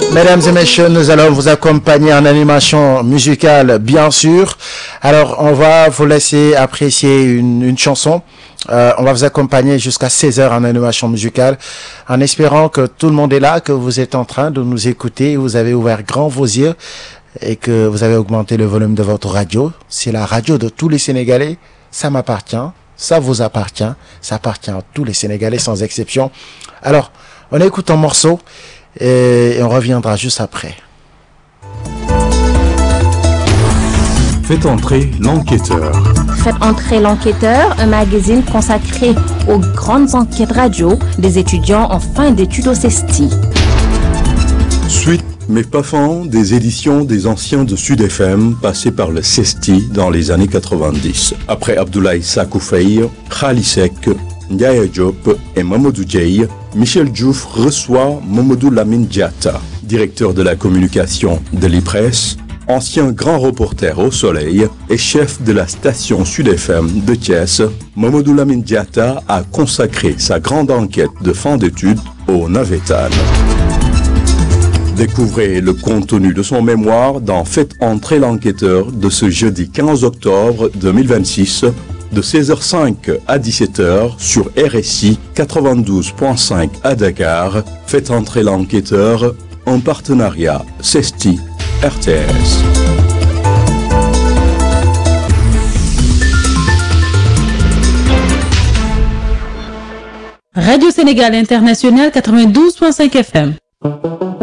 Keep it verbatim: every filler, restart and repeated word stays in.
Mesdames et messieurs, nous allons vous accompagner en animation musicale, bien sûr. Alors, on va vous laisser apprécier une, une chanson. Euh, on va vous accompagner jusqu'à seize heures en animation musicale, en espérant que tout le monde est là, que vous êtes en train de nous écouter, vous avez ouvert grand vos yeux et que vous avez augmenté le volume de votre radio. C'est la radio de tous les Sénégalais. Ça m'appartient, ça vous appartient, ça appartient à tous les Sénégalais sans exception. Alors, on écoute un morceau et, et on reviendra juste après. Faites entrer l'enquêteur. Faites entrer l'enquêteur, un magazine consacré aux grandes enquêtes radio des étudiants en fin d'études au CESTI. Suite mais pas fin des éditions des anciens de Sud F M passés par le CESTI dans les années quatre-vingt-dix. Après Abdoulaye Sakoufei, Khali Seck, Ndiaye Diop et Mamadou Dieye, Michel Diouf reçoit Mamadou Lamine Diatta, directeur de la communication de l'I P R E S, ancien grand reporter au Soleil et chef de la station Sud F M de Thiès. Mamadou Lamine Diatta a consacré sa grande enquête de fin d'études au Navétane. Découvrez le contenu de son mémoire dans Faites entrer l'enquêteur de ce jeudi quinze octobre deux mille vingt-six de seize heures cinq à dix-sept heures sur R S I quatre-vingt-douze point cinq à Dakar. Faites entrer l'enquêteur en partenariat CESTI R T S. Radio Sénégal International quatre-vingt-douze point cinq F M.